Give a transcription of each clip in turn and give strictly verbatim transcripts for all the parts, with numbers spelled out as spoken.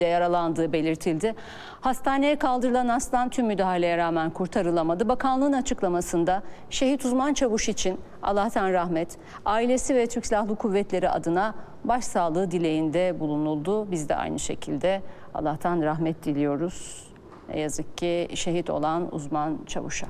yaralandığı belirtildi. Hastaneye kaldırılan aslan tüm müdahaleye rağmen kurtarılamadı. Bakanlığın açıklamasında şehit uzman çavuş için Allah'tan rahmet, ailesi ve Türk Silahlı Kuvvetleri adına başsağlığı dileğinde bulunuldu. Biz de aynı şekilde Allah'tan rahmet diliyoruz. Ne yazık ki şehit olan uzman çavuşa.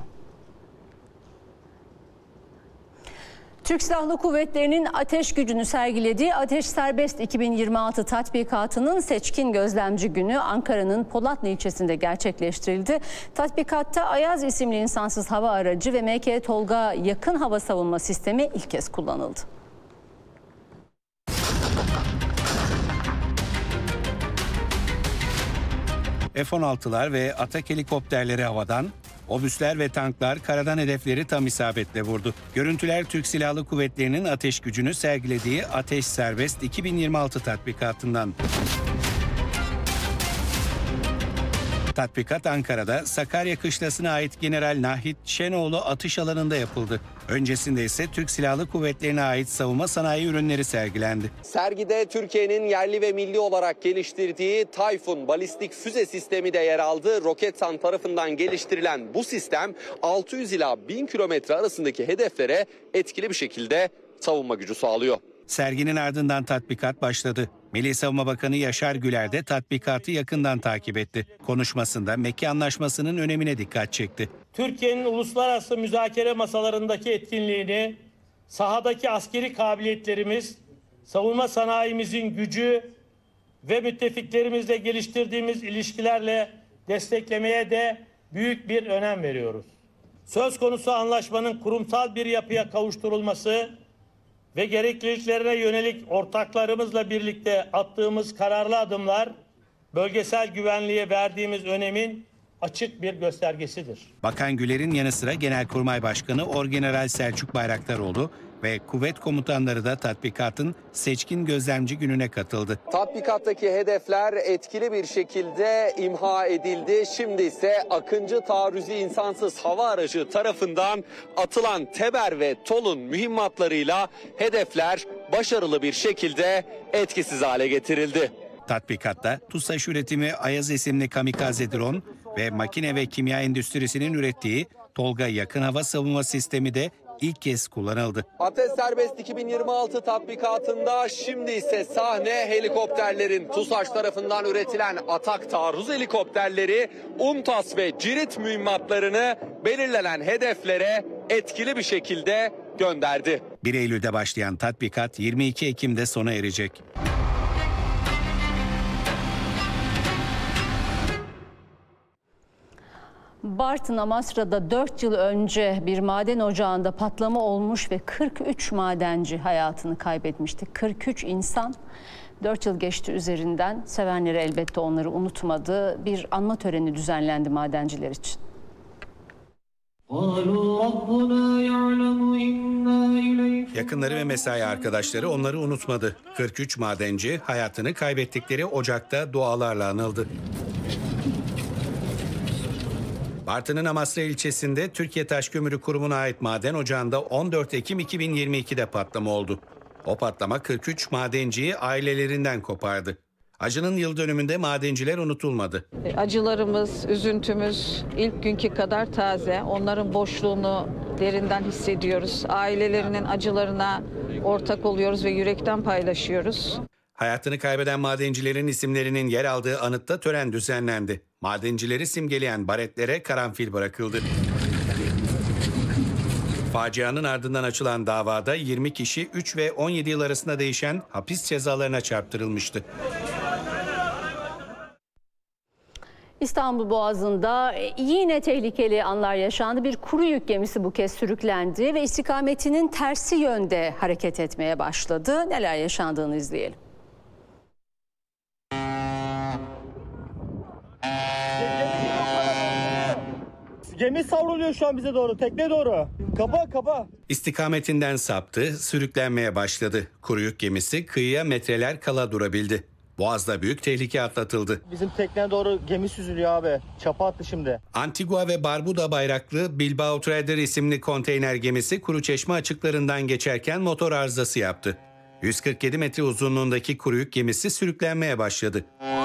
Türk Silahlı Kuvvetleri'nin ateş gücünü sergilediği Ateş Serbest iki bin yirmi altı tatbikatının seçkin gözlemci günü Ankara'nın Polatlı ilçesinde gerçekleştirildi. Tatbikatta Ayaz isimli insansız hava aracı ve M K Tolga yakın hava savunma sistemi ilk kez kullanıldı. F on altılar ve Atak helikopterleri havadan, obüsler ve tanklar karadan hedefleri tam isabetle vurdu. Görüntüler Türk Silahlı Kuvvetleri'nin ateş gücünü sergilediği Ateş Serbest iki bin yirmi altı tatbikatından. Tatbikat Ankara'da Sakarya Kışlası'na ait General Nahit Şenoğlu atış alanında yapıldı. Öncesinde ise Türk Silahlı Kuvvetleri'ne ait savunma sanayi ürünleri sergilendi. Sergide Türkiye'nin yerli ve milli olarak geliştirdiği Tayfun balistik füze sistemi de yer aldı. Roketsan tarafından geliştirilen bu sistem altı yüz ila bin kilometre arasındaki hedeflere etkili bir şekilde savunma gücü sağlıyor. Serginin ardından tatbikat başladı. Milli Savunma Bakanı Yaşar Güler de tatbikatı yakından takip etti. Konuşmasında Mekke Anlaşması'nın önemine dikkat çekti. Türkiye'nin uluslararası müzakere masalarındaki etkinliğini, sahadaki askeri kabiliyetlerimiz, savunma sanayimizin gücü ve müttefiklerimizle geliştirdiğimiz ilişkilerle desteklemeye de büyük bir önem veriyoruz. Söz konusu anlaşmanın kurumsal bir yapıya kavuşturulması ve gerekliliklerine yönelik ortaklarımızla birlikte attığımız kararlı adımlar bölgesel güvenliğe verdiğimiz önemin açık bir göstergesidir. Bakan Güler'in yanı sıra Genelkurmay Başkanı Orgeneral Selçuk Bayraktaroğlu ve kuvvet komutanları da tatbikatın seçkin gözlemci gününe katıldı. Tatbikattaki hedefler etkili bir şekilde imha edildi. Şimdi ise Akıncı taarruzi insansız hava aracı tarafından atılan Teber ve Tol'un mühimmatlarıyla hedefler başarılı bir şekilde etkisiz hale getirildi. Tatbikatta TUSAŞ üretimi Ayaz isimli kamikaze drone ve makine ve kimya endüstrisinin ürettiği Tolga yakın hava savunma sistemi de ilk kez kullanıldı. Ateş Serbest iki bin yirmi altı tatbikatında şimdi ise sahne helikopterlerin TUSAŞ tarafından üretilen Atak taarruz helikopterleri UMTAS ve Cirit mühimmatlarını belirlenen hedeflere etkili bir şekilde gönderdi. bir Eylül'de başlayan tatbikat yirmi iki Ekim'de sona erecek. Bartın Amasra'da dört yıl önce bir maden ocağında patlama olmuş ve kırk üç madenci hayatını kaybetmişti. kırk üç insan dört yıl geçti üzerinden. Sevenleri elbette onları unutmadı. Bir anma töreni düzenlendi madenciler için. Yakınları ve mesai arkadaşları onları unutmadı. kırk üç madenci hayatını kaybettikleri ocakta dualarla anıldı. Bartın'ın Amasra ilçesinde Türkiye Taşkömürü Kurumu'na ait maden ocağında on dört Ekim iki bin yirmi iki'de patlama oldu. O patlama kırk üç madenciyi ailelerinden kopardı. Acının yıl dönümünde madenciler unutulmadı. Acılarımız, üzüntümüz ilk günkü kadar taze. Onların boşluğunu derinden hissediyoruz. Ailelerinin acılarına ortak oluyoruz ve yürekten paylaşıyoruz. Hayatını kaybeden madencilerin isimlerinin yer aldığı anıtta tören düzenlendi. Madencileri simgeleyen baretlere karanfil bırakıldı. Facianın ardından açılan davada yirmi kişi üç ve on yedi yıl arasında değişen hapis cezalarına çarptırılmıştı. İstanbul Boğazı'nda yine tehlikeli anlar yaşandı. Bir kuru yük gemisi bu kez sürüklendi ve istikametinin tersi yönde hareket etmeye başladı. Neler yaşandığını izleyelim. Gemi savruluyor şu an bize doğru, tekneye doğru. Kapa kapa. İstikametinden saptı, sürüklenmeye başladı. Kuru yük gemisi kıyıya metreler kala durabildi. Boğaz'da büyük tehlike atlatıldı. Bizim tekneye doğru gemi süzülüyor abi. Çapa attı şimdi. Antigua ve Barbuda bayraklı Bilbao Trader isimli konteyner gemisi Kuruçeşme açıklarından geçerken motor arızası yaptı. yüz kırk yedi metre uzunluğundaki kuru yük gemisi sürüklenmeye başladı.